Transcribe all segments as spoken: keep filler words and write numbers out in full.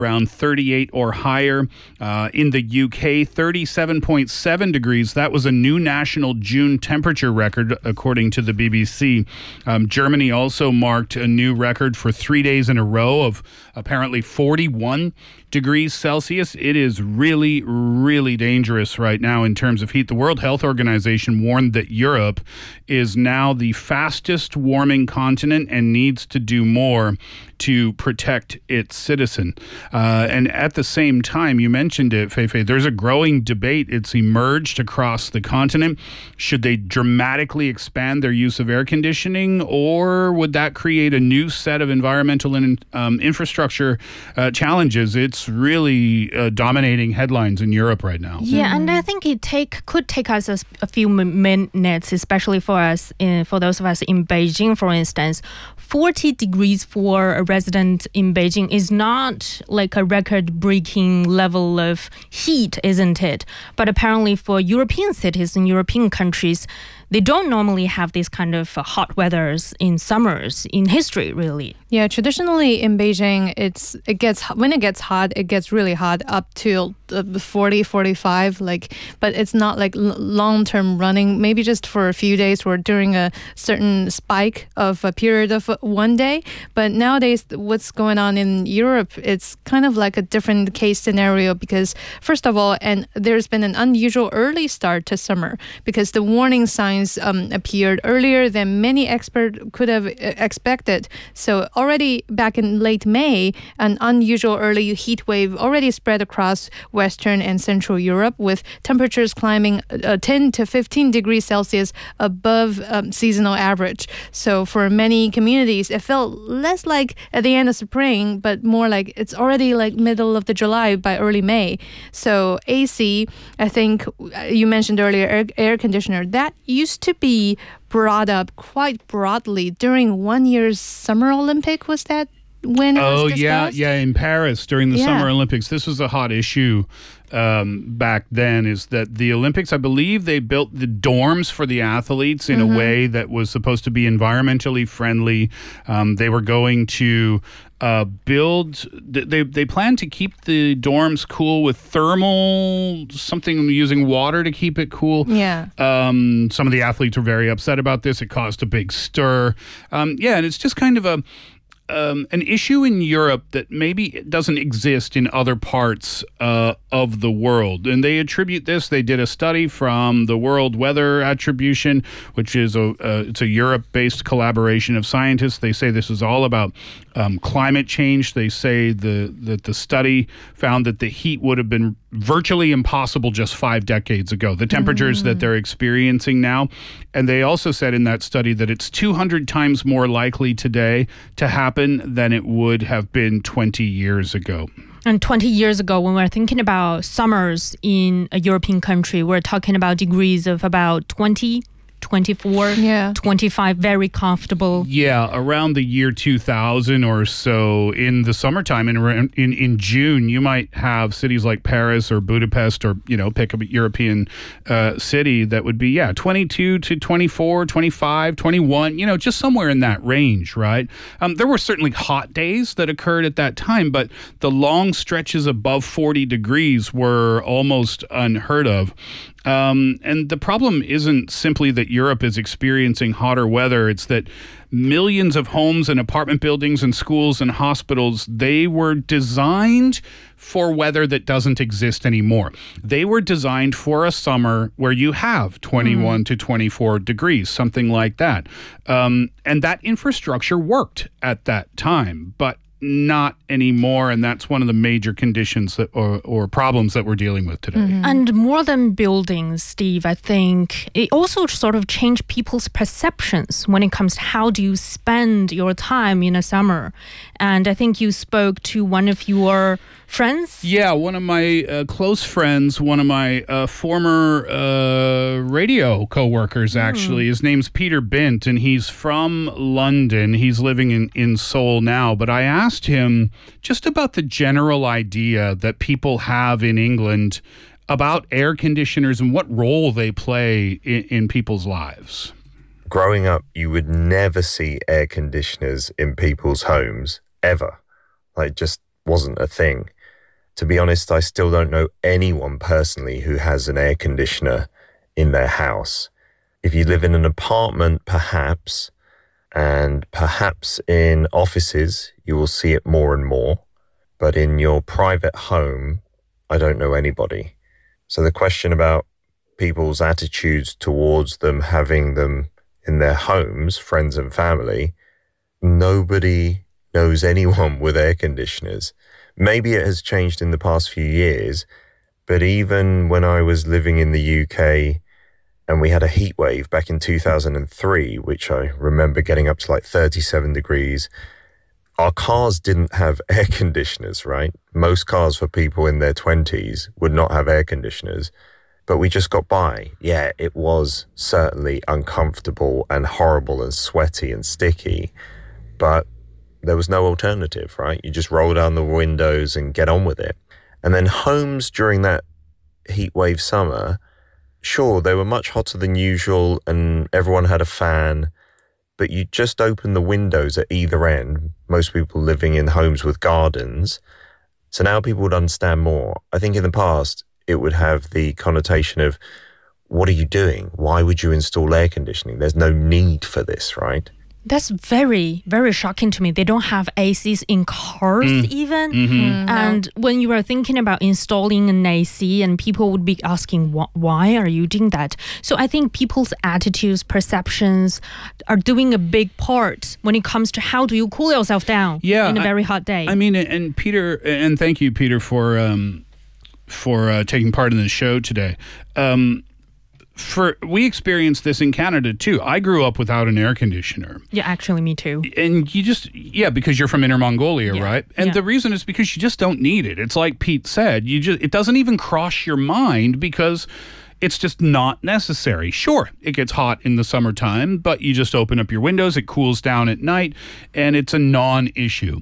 around thirty-eight or higher. Uh, in the U K, thirty-seven point seven degrees. That was a new national June temperature record, according to the B B C. Um, Germany also marked a new record for three days in a row of apparently forty-one degrees Celsius. It is really, really dangerous right now in terms of heat. The World Health Organization warned that Europe is now the fastest warming continent and needs to do more to protect its citizen. Uh, and at the same time, you mentioned it, Feifei, there's a growing debate. It's emerged across the continent. Should they dramatically expand their use of air conditioning, or would that create a new set of environmental and um, infrastructure uh, challenges? It's really uh, dominating headlines in Europe right now. Yeah, and I think it take could take us a, a few minutes, especially for us, in, for those of us in Beijing, for instance. forty degrees for a resident in Beijing is not like a record-breaking level of heat, isn't it? But apparently for European cities and European countries, they don't normally have this kind of uh, hot weathers in summers in history, really. Yeah, traditionally in Beijing, it's it gets when it gets hot, it gets really hot up to forty, forty-five. Like, but it's not like long-term running. Maybe just for a few days or during a certain spike of a period of one day. But nowadays, what's going on in Europe, it's kind of like a different case scenario because, first of all, and there's been an unusual early start to summer because the warning signs Um, appeared earlier than many experts could have expected. So already back in late May, an unusual early heat wave already spread across Western and Central Europe, with temperatures climbing uh, ten to fifteen degrees Celsius above um, seasonal average. So for many communities, it felt less like at the end of spring, but more like it's already like middle of the July by early May. So A C, I think you mentioned earlier, air, air conditioner, that used to be brought up quite broadly during one year's Summer Olympic. Was that when it oh, was discussed? yeah, yeah, in Paris during the Yeah. Summer Olympics. This was a hot issue um, back then, is that the Olympics, I believe they built the dorms for the athletes in Mm-hmm. a way that was supposed to be environmentally friendly. Um, they were going to Uh, build, they they plan to keep the dorms cool with thermal, something using water to keep it cool. Yeah. Um, some of the athletes were very upset about this. It caused a big stir. Um, yeah, and it's just kind of a Um, an issue in Europe that maybe doesn't exist in other parts uh, of the world. And they attribute this, they did a study from the World Weather Attribution, which is a, uh, it's a Europe-based collaboration of scientists. They say this is all about um, climate change. They say the, that the study found that the heat would have been virtually impossible just five decades ago, the temperatures mm. that they're experiencing now. And they also said in that study that it's two hundred times more likely today to happen than it would have been twenty years ago. And twenty years ago, when we're thinking about summers in a European country, we're talking about degrees of about twenty, twenty-four, yeah. twenty-five, very comfortable. Yeah, around the year two thousand or so, in the summertime, in in in June, you might have cities like Paris or Budapest, or, you know, pick a European uh, city that would be, yeah, twenty-two to twenty-four, twenty-five, twenty-one, you know, just somewhere in that range, right? Um, there were certainly hot days that occurred at that time, but the long stretches above forty degrees were almost unheard of. Um, and the problem isn't simply that Europe is experiencing hotter weather. It's that millions of homes and apartment buildings and schools and hospitals, they were designed for weather that doesn't exist anymore. They were designed for a summer where you have twenty-one mm. to twenty-four degrees, something like that. Um, and that infrastructure worked at that time, but not anymore, and that's one of the major conditions that, or, or problems that we're dealing with today. Mm-hmm. And more than buildings, Steve, I think it also sort of changed people's perceptions when it comes to how do you spend your time in a summer. And I think you spoke to one of your friends? Yeah, one of my uh, close friends, one of my uh, former uh, radio co-workers, actually. Mm. His name's Peter Bint, and he's from London. He's living in, in Seoul now. But I asked him just about the general idea that people have in England about air conditioners and what role they play in, in people's lives. Growing up, you would never see air conditioners in people's homes, ever. Like, just wasn't a thing. To be honest, I still don't know anyone personally who has an air conditioner in their house. If you live in an apartment, perhaps, and perhaps in offices, you will see it more and more. But in your private home, I don't know anybody. So the question about people's attitudes towards them having them in their homes, friends and family, nobody knows anyone with air conditioners. Maybe it has changed in the past few years, but even when I was living in the U K and we had a heat wave back in two thousand three, which I remember getting up to like thirty-seven degrees, our cars didn't have air conditioners, right? Most cars for people in their twenties would not have air conditioners, but we just got by. Yeah, it was certainly uncomfortable and horrible and sweaty and sticky, but there was no alternative, right? You just roll down the windows and get on with it. And then homes during that heat wave summer, sure, they were much hotter than usual and everyone had a fan, but you just open the windows at either end, most people living in homes with gardens. So now people would understand more. I think in the past, it would have the connotation of, what are you doing? Why would you install air conditioning? There's no need for this, right? That's very, very shocking to me. They don't have A Cs in cars Mm. even. Mm-hmm. Mm, And when you were thinking about installing an A C, and people would be asking, "Wh- why are you doing that? So I think people's attitudes, perceptions are doing a big part when it comes to how do you cool yourself down Yeah, in a I- very hot day. I mean, and Peter, and thank you, Peter, for um, for uh, taking part in the show today. Um, for we experienced this in Canada too. I grew up without an air conditioner, yeah, actually, me too. and you just yeah, because you're from Inner Mongolia, Yeah, right? And yeah. the reason is because you just don't need it. It's like Pete said, you just it doesn't even cross your mind because it's just not necessary. Sure, it gets hot in the summertime, but you just open up your windows, it cools down at night, and it's a non-issue.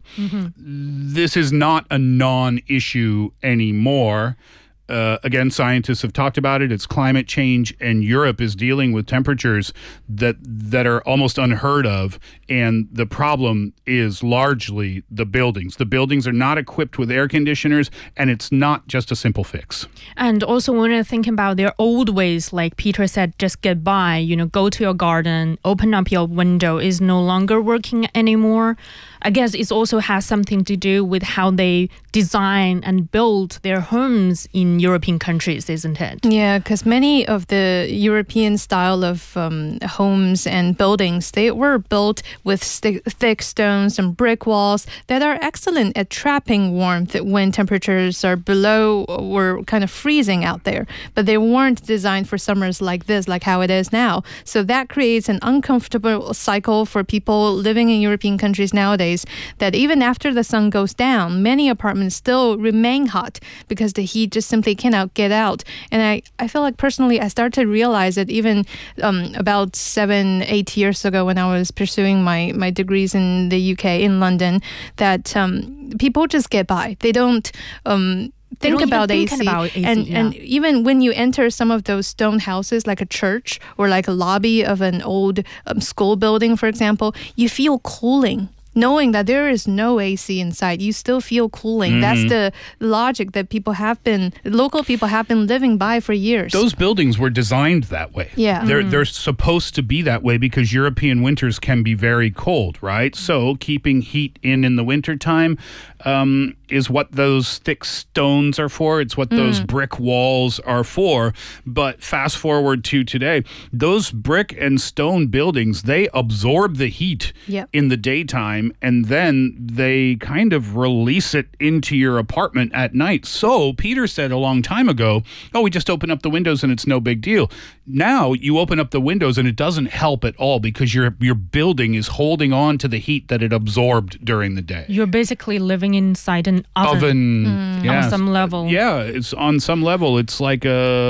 This is not a non-issue anymore. Uh, again, scientists have talked about it. It's climate change, and Europe is dealing with temperatures that that are almost unheard of. And the problem is largely the buildings. The buildings are not equipped with air conditioners, and it's not just a simple fix. And also when I think about their old ways, like Peter said, just get by, you know, go to your garden, open up your window is no longer working anymore. I guess it also has something to do with how they design and build their homes in European countries, isn't it? Yeah, because many of the European style of um, homes and buildings, they were built with sti- thick stones and brick walls that are excellent at trapping warmth when temperatures are below or kind of freezing out there. But they weren't designed for summers like this, like how it is now. So that creates an uncomfortable cycle for people living in European countries nowadays, that even after the sun goes down, many apartments still remain hot because the heat just simply cannot get out. And I, I feel like personally, I started to realize it even um, about seven, eight years ago when I was pursuing my, my degrees in the U K, in London, that um, people just get by. They don't... Um, They think don't even about think A C, about A C, and yeah. and even when you enter some of those stone houses like a church or like a lobby of an old um, school building, for example, you feel cooling. Knowing that there is no A C inside, you still feel cooling. That's the logic that people have been, local people have been living by for years. Those buildings were designed that way. Yeah. They're they're supposed to be that way because European winters can be very cold, right? So keeping heat in in the wintertime um, is what those thick stones are for. It's what those brick walls are for. But fast forward to today, those brick and stone buildings, they absorb the heat Yep. in the daytime, and then they kind of release it into your apartment at night. So Peter said a long time ago, oh, we just open up the windows and it's no big deal. Now you open up the windows and it doesn't help at all because your your building is holding on to the heat that it absorbed during the day. You're basically living inside an oven. Oven, yes. On some level. Yeah, it's on some level. It's like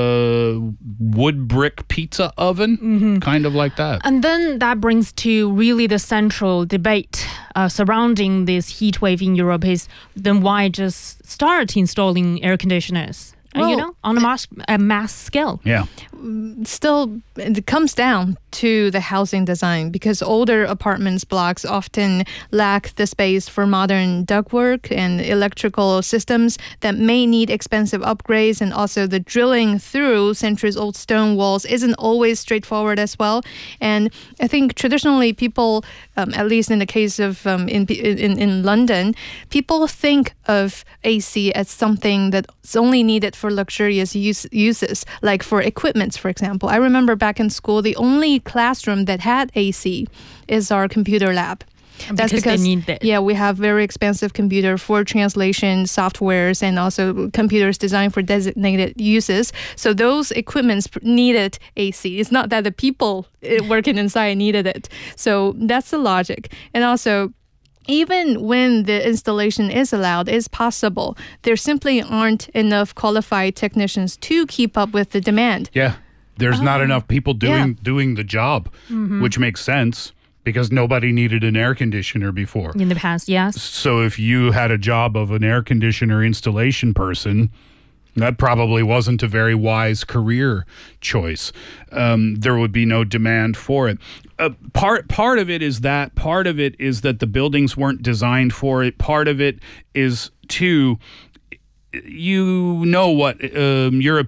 a wood brick pizza oven, kind of like that. And then that brings to really the central debate uh, surrounding this heat wave in Europe is then why just start installing air conditioners? Uh, you Well, know, on a mass, a mass scale. Yeah. mm, still it comes down to the housing design, because older apartments blocks often lack the space for modern ductwork and electrical systems that may need expensive upgrades, and also the drilling through centuries old stone walls isn't always straightforward as well. And I think traditionally people, um, at least in the case of um, in, in in London, people think of A C as something that's only needed for luxurious use, uses, like for equipments, for example. I remember back in school, the only classroom that had A C is our computer lab. That's because, because they need it. Yeah, we have very expensive computer for translation softwares and also computers designed for designated uses. So those equipments needed A C. It's not that the people working inside needed it. So that's the logic. And also, even when the installation is allowed, it's possible, there simply aren't enough qualified technicians to keep up with the demand. Yeah, there's oh. not enough people doing yeah. doing the job, mm-hmm. which makes sense. Because nobody needed an air conditioner before. In the past, yes. So if you had a job of an air conditioner installation person, that probably wasn't a very wise career choice. Um, there would be no demand for it. Uh, part part of it is that. Part of it is that the buildings weren't designed for it. Part of it is, too, you know what um, Europe